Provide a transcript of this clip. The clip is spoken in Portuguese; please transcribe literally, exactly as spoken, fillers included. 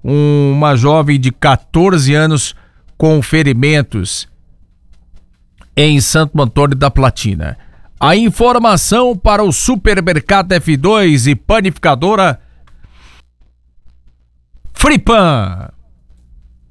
um, uma jovem de quatorze anos com ferimentos em Santo Antônio da Platina. A informação para o Supermercado F dois e Panificadora Fripan.